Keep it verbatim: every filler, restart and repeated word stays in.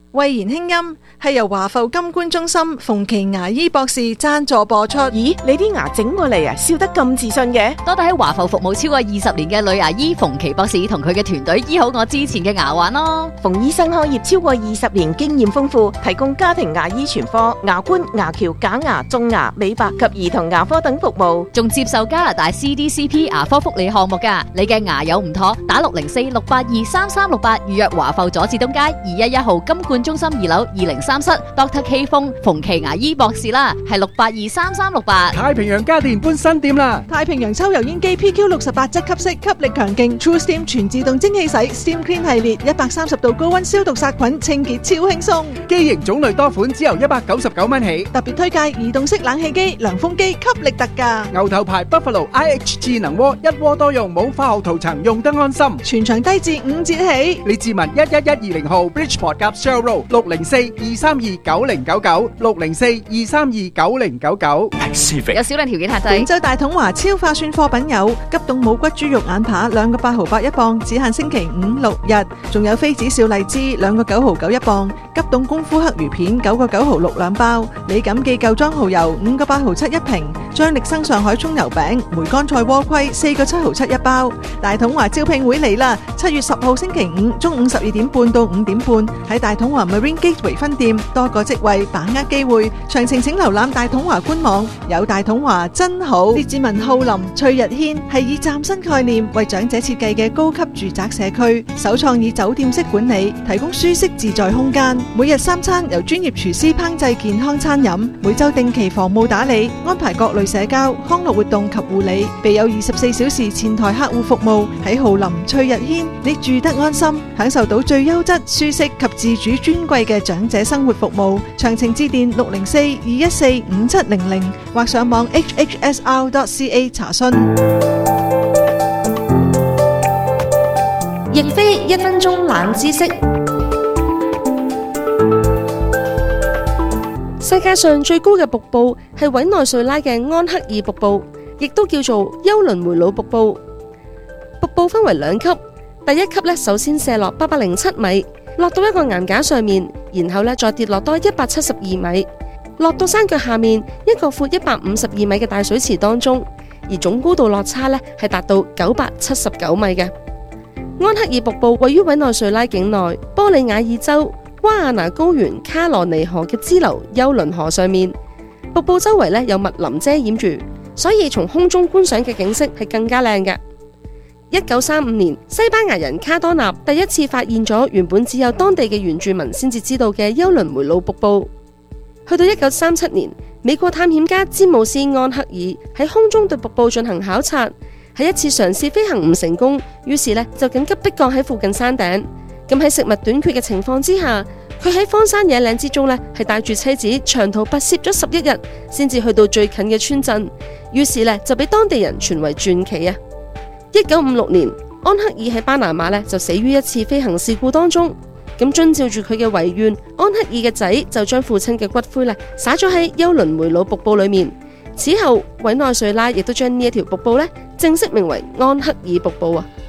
慧言輕音係由華埠金冠中心馮琪牙醫博士贊助播出。 咦，你啲牙整過嚟啊，笑得咁自信嘅？ 多得喺華埠服務超過二十年嘅女牙醫馮琪博士同佢嘅團隊醫好我之前嘅牙患咯。 馮醫生開業超過二十年，經驗豐富，提供家庭牙醫全科、牙冠、牙橋、假牙、種牙、美白及兒童牙科等服務， 仲接受加拿大 C D C P 牙科福利項目噶。你嘅牙有唔妥，打六零四六八二三三六八預約華埠佐治東街二一一號金冠中心二樓二零三室 Doctor K 風馮琪牙醫博士啦，係六八二三三六八。 太平洋家電搬新店啦！ 太平洋抽油煙機 P Q 六十八質吸式，吸力強勁 True Steam 全自動蒸汽洗 Steam Clean 系列，一百三十度高溫消毒殺菌，清潔超輕鬆。 機型種類多款，只由一百九十九蚊起。 特別推介移動式冷氣機、涼風機，吸力特價。 牛頭牌 Buffalo I H 智能鍋，一鍋多用，冇化學塗層，用得安心。 全場低至五折起。 你自問一一一二零號 Bridgeport 夾 Shell Road 六零四二三二九零九九六零四二三二九零九九。 有少量條件限制。 廣州大統華超化算貨品有急凍冇骨豬肉眼扒兩個八毫八一磅，只限星期五六日。仲有妃子笑荔枝兩個九毫九一磅，急凍功夫黑魚片九個九毫六兩包，李錦記舊裝蠔油五個八毫七一瓶，張力生上海葱油餅梅乾菜鍋盔四個七毫七一包。大統華招聘會嚟啦！七月十號星期五中午十二點半到五點半喺大統華 Marine Gateway 分店，多個職位，把握機會。詳情請瀏覽大統華官網。有大統華真好。列治文浩林翠日軒係以嶄新概念為長者設計嘅高級住宅社區，首創以酒店式管理，提供舒適自在空間。每日三餐由專業廚師烹製健康餐飲，每週定期房務打理，安排各類社交康樂活動及護理，備有二十四小時前台客戶服務。喺浩林翠日軒，你住得安心，享受到最優質、舒適及自主尊貴嘅長者生活服務。詳情致電六零四二一四五七零零或上網 h h s r dot c a 查詢。 亦非一分鐘冷知識。世界上最高嘅瀑布係委內瑞拉嘅安克爾瀑布，亦都叫做休倫梅魯瀑布。瀑布分為兩級，第一級咧首先射落八百零七米，落到一個岩架上面，然後咧再跌落多一百七十二米，落到山腳下面一個闊一百五十二米嘅大水池當中，而總高度落差咧係達到九百七十九米嘅。安克爾瀑布位於委內瑞拉境內波里亞爾州瓦亞拿高原卡羅尼河嘅支流休倫河上面，瀑布周圍咧有密林遮掩住，所以從空中觀賞嘅景色係更加靚嘅。一九三五年，西班牙人卡多納第一次發現咗原本只有當地嘅原住民先至知道嘅休倫梅魯瀑布。去到一九三七年，美國探險家詹姆斯安克爾喺空中對瀑布進行考察，喺一次嘗試飛行唔成功，於是呢就緊急迫降喺附近山頂。咁喺食物短缺嘅情況之下，佢喺荒山野嶺之中呢係帶住妻子長途跋涉咗十一日，先至去到最近嘅村鎮。於是呢就俾當地人傳為傳奇啊！一九五六年，安克爾喺巴拿馬呢就死於一次飛行事故當中。咁遵照住佢嘅遺願，安克爾嘅仔就將父親嘅骨灰呢灑咗喺休倫梅魯瀑布裏面。此後，委內瑞拉亦都將呢一條瀑布呢正式名為安克爾瀑布啊！